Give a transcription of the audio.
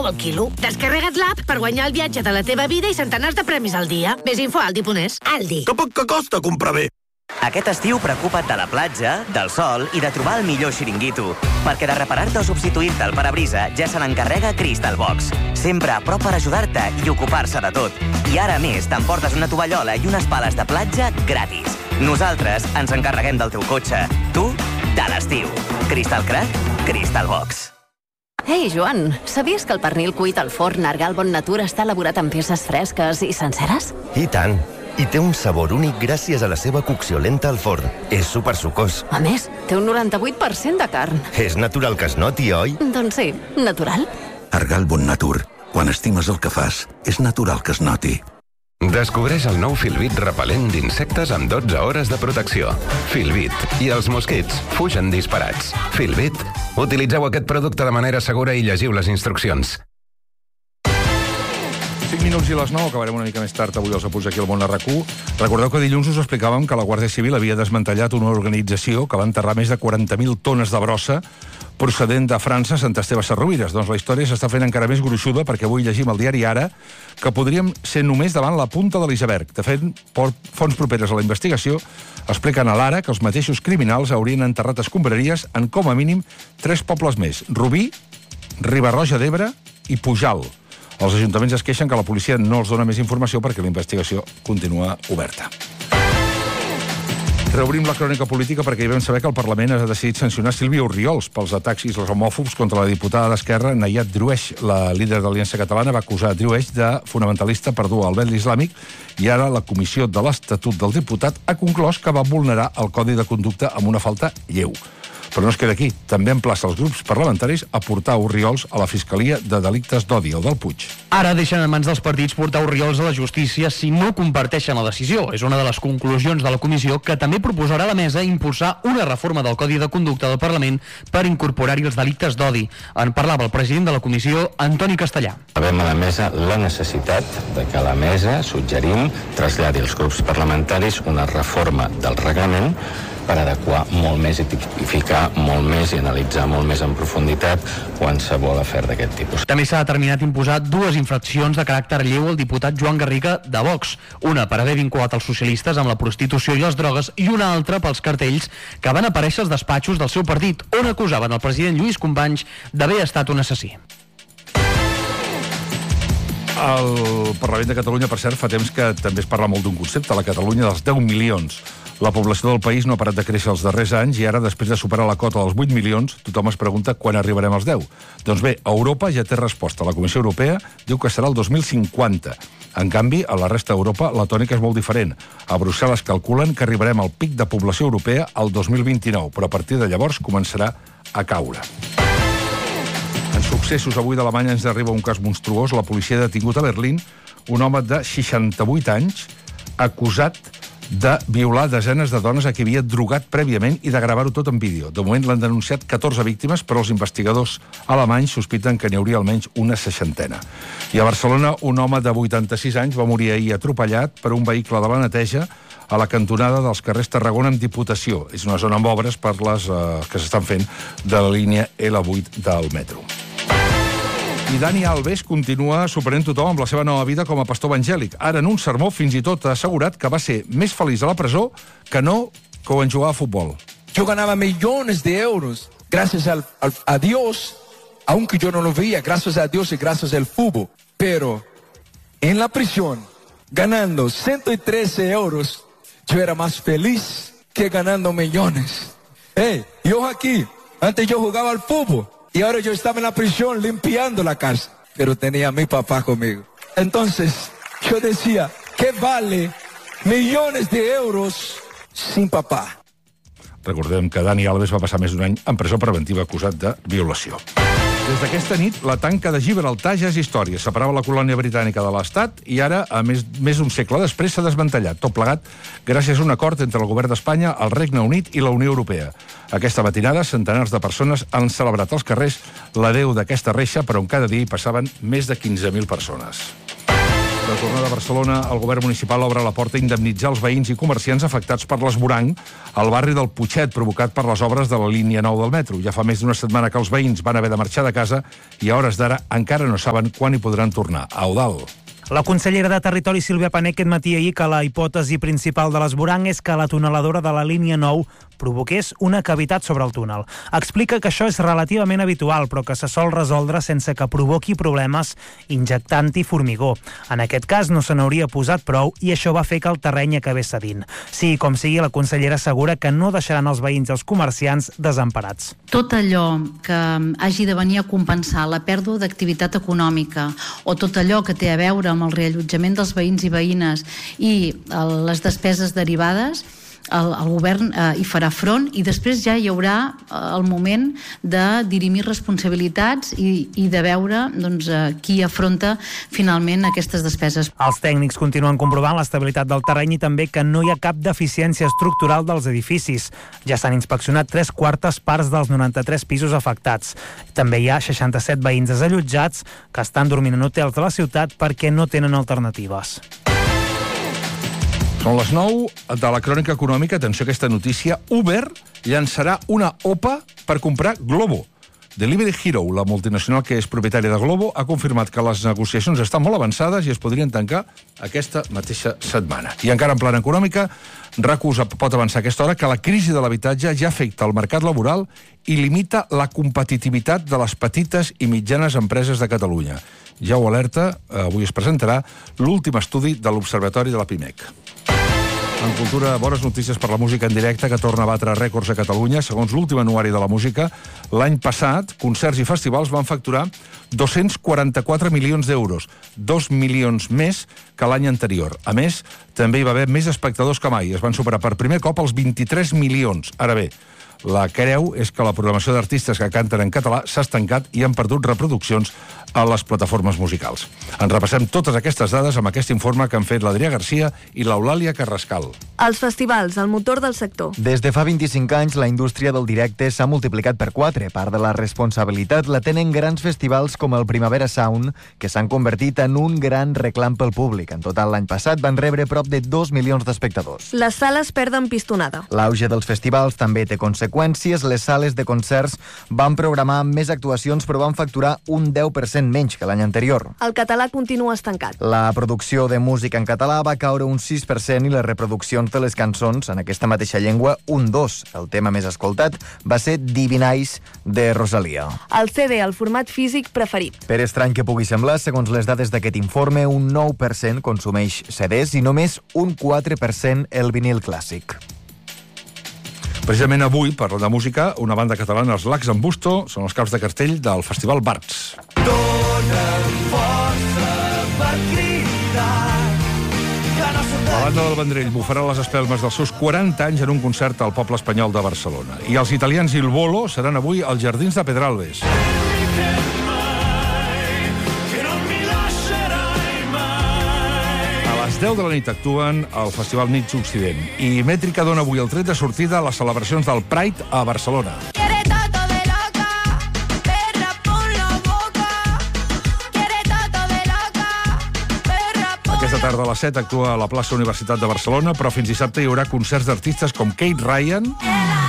9 al quilo. Descarrega't l'app per guanyar el viatge de la teva vida i centenars de premis al dia. Més info a Aldi.es. Aldi. Que poc que costa comprar bé. Aquest estiu preocupa't de la platja, del sol i de trobar el millor xiringuito. Perquè de reparar-te o substituir-te el parabrisa ja se n'encarrega Crystal Box. Sempre a prop per ajudar-te i ocupar-se de tot. I ara més, t'emportes una tovallola i unes pales de platja gratis. Nosaltres ens encarreguem del teu cotxe. Tu, de l'estiu. Crystal Crack, Crystal Box. Ei, Joan, sabies que el pernil cuit al forn Argal Bon Natura està elaborat amb peces fresques i senceres? I tant. I té un sabor únic gràcies a la seva cocció lenta al forn. És supersucós. A més, té un 98% de carn. És natural que es noti, oi? Doncs sí, natural. Argal Bon Natur. Quan estimes el que fas, és natural que es noti. Descobreix el nou Filbit repel·lent d'insectes amb 12 hores de protecció. Filbit. I els mosquits fugen disparats. Filbit. Utilitzeu aquest producte de manera segura i llegiu les instruccions. 5 minuts i les 9, acabarem una mica més tard avui els apunts aquí al Món a RAC1. Recordeu que dilluns us explicàvem que la Guàrdia Civil havia desmantellat una organització que va enterrar més de 40.000 tones de brossa procedent de França, Sant Esteve Sesrovires. Doncs la història s'està fent encara més gruixuda perquè avui llegim al diari Ara que podríem ser només davant la punta de l'iceberg. De fet, fonts properes a la investigació expliquen a l'Ara que els mateixos criminals haurien enterrat escombraries en com a mínim 3 pobles més: Rubí, Riba-roja d'Ebre i Pujal. Els ajuntaments es queixen que la policia no els dona més informació perquè la investigació continua oberta. Reobrim la crònica política perquè hi vam saber que el Parlament ha decidit sancionar Sílvia Orriols pels atacs islamòfobs contra la diputada d'Esquerra Nayat Drueix. La líder de l'Aliança Catalana va acusar Drueix de fonamentalista per dur al vel islàmic i ara la Comissió de l'Estatut del Diputat ha conclòs que va vulnerar el Codi de Conducta amb una falta lleu. Però no es queda aquí. També emplaça els grups parlamentaris a portar Orriols a la Fiscalia de Delictes d'Odi, el del Puig. Ara deixen en mans dels partits portar Orriols a la justícia si no comparteixen la decisió. És una de les conclusions de la comissió que també proposarà a la mesa impulsar una reforma del Codi de Conducta del Parlament per incorporar-hi els delictes d'odi. En parlava el president de la comissió, Antoni Castellà. Sabem a la mesa la necessitat de que la mesa, suggerim, traslladi als grups parlamentaris una reforma del reglament per adequar molt més i tipificar molt més i analitzar molt més en profunditat qualsevol afer d'aquest tipus. També s'ha determinat imposar 2 infraccions de caràcter lleu al diputat Joan Garriga de Vox. Una per haver vinculat els socialistes amb la prostitució i les drogues i una altra pels cartells que van aparèixer als despatxos del seu partit, on acusaven el president Lluís Companys d'haver estat un assassí. Al Parlament de Catalunya, per cert, fa temps que també es parla molt d'un concepte, la Catalunya dels 10 milions. La població del país no ha parat de créixer els darrers anys i ara, després de superar la cota dels 8 milions, tothom es pregunta quan arribarem als 10. Doncs bé, Europa ja té resposta. La Comissió Europea diu que serà el 2050. En canvi, a la resta d'Europa la tònica és molt diferent. A Brussel·les calculen que arribarem al pic de població europea al 2029, però a partir de llavors començarà a caure. En successos avui d'Alemanya ens arriba un cas monstruós. La policia ha detingut a Berlín un home de 68 anys acusat de violar desenes de dones a qui havia drogat prèviament i de gravar-ho tot en vídeo. De moment l'han denunciat 14 víctimes, però els investigadors alemanys sospiten que n'hi hauria almenys una 60. I a Barcelona, un home de 86 anys va morir ahir atropellat per un vehicle de la neteja a la cantonada dels carrers Tarragona amb Diputació. És una zona amb obres per les que s'estan fent de la línia L8 del metro. I Dani Alves continua sorprenent tothom amb la seva nova vida com a pastor evangèlic. Ara, en un sermó, fins i tot ha assegurat que va ser més feliç a la presó que no quan jugava a futbol. Yo ganaba millones de euros gracias a Dios, aunque yo no lo veía, gracias a Dios y gracias al fútbol. Pero en la prisión, ganando 113 euros, yo era más feliz que ganando millones. Yo aquí, antes yo jugaba al fútbol. Y ahora yo estaba en la prisión limpiando la casa, pero tenía a mi papá conmigo. Entonces, yo decía, ¿qué vale millones de euros sin papá? Recordem que Dani Alves va passar més d'un any en presó preventiva acusat de violació. Des d'aquesta nit, la tanca de Gibraltar ja és història. Separava la colònia britànica de l'Estat i ara, a més d'un segle després, s'ha desmantellat. Tot plegat gràcies a un acord entre el govern d'Espanya, el Regne Unit i la Unió Europea. Aquesta matinada, centenars de persones han celebrat als carrers l'adeu d'aquesta reixa, per on cada dia hi passaven més de 15.000 persones. De tornada a Barcelona, el govern municipal obre la porta a indemnitzar els veïns i comerciants afectats per l'esvoranc al barri del Putxet, provocat per les obres de la línia 9 del metro. Ja fa més d'una setmana que els veïns van haver de marxar de casa i a hores d'ara encara no saben quan hi podran tornar. A Eudald. La consellera de Territori, Sílvia Pané, aquest matí ahir que la hipòtesi principal de l'esvoranc és que la tuneladora de la línia 9 provoqués una cavitat sobre el túnel. Explica que això és relativament habitual, però que se sol resoldre sense que provoqui problemes injectant-hi formigó. En aquest cas no se n'hauria posat prou i això va fer que el terreny acabés cedint. Sí, com sigui, la consellera assegura que no deixaran els veïns i els comerciants desemparats. Tot allò que hagi de venir a compensar la pèrdua d'activitat econòmica o tot allò que té a veure amb el reallotjament dels veïns i veïnes i les despeses derivades, el govern hi farà front i després ja hi haurà el moment de dirimir responsabilitats i de veure qui afronta finalment aquestes despeses. Els tècnics continuen comprovant l'estabilitat del terreny i també que no hi ha cap deficiència estructural dels edificis. Ja s'han inspeccionat 3/4 parts dels 93 pisos afectats. També hi ha 67 veïns desallotjats que estan dormint en hotels de la ciutat perquè no tenen alternatives. Són les 9 de la crònica econòmica. Atenció a aquesta notícia. Uber llançarà una OPA per comprar Glovo. Delivery Hero, la multinacional que és propietària de Glovo, ha confirmat que les negociacions estan molt avançades i es podrien tancar aquesta mateixa setmana. I encara en plana econòmica, RAC1 pot avançar a aquesta hora que la crisi de l'habitatge ja afecta el mercat laboral i limita la competitivitat de les petites i mitjanes empreses de Catalunya. Ja ho alerta, avui es presentarà l'últim estudi de l'Observatori de la PIMEC. En cultura, bones notícies per la música en directe, que torna a batre rècords a Catalunya. Segons l'últim anuari de la música, l'any passat, concerts i festivals van facturar 244 milions d'euros, 2 milions més que l'any anterior. A més, també hi va haver més espectadors que mai. Es van superar per primer cop els 23 milions. Ara bé, la creu és que la programació d'artistes que canten en català s'ha estancat i han perdut reproduccions a les plataformes musicals. En repassem totes aquestes dades amb aquest informe que han fet l'Adrià Garcia i l'Eulàlia Carrascal. Els festivals, el motor del sector. Des de fa 25 anys, la indústria del directe s'ha multiplicat per 4. Part de la responsabilitat la tenen grans festivals com el Primavera Sound, que s'han convertit en un gran reclam pel públic. En total, l'any passat van rebre prop de 2 milions d'espectadors. Les sales perden pistonada. L'auge dels festivals també té conseqüències. Les sales de concerts van programar més actuacions, però van facturar un 10% menys que l'any anterior. El català continua estancat. La producció de música en català va caure un 6% i les reproduccions de les cançons en aquesta mateixa llengua un 2%. El tema més escoltat va ser Divinais de Rosalia. El CD, el format físic preferit. Per estrany que pugui semblar, segons les dades d'aquest informe, un 9% consumeix CDs i només un 4% el vinil clàssic. Precisament avui, parlant de música, una banda catalana, els Lacs en Busto, són els caps de cartell del Festival Barts. Dóna'm força per cridar. La banda del Vendrell bufarà les espelmes dels seus 40 anys en un concert al Poble Espanyol de Barcelona. I els italians Il Volo seran avui als Jardins de Pedralbes. A les 10 de la nit actuen al Festival Nits Occident. I Mètrica dona avui el tret de sortida a les celebracions del Pride a Barcelona. Aquesta tarda a les 7 actua a la plaça Universitat de Barcelona, però fins dissabte hi haurà concerts d'artistes com Kate Ryan,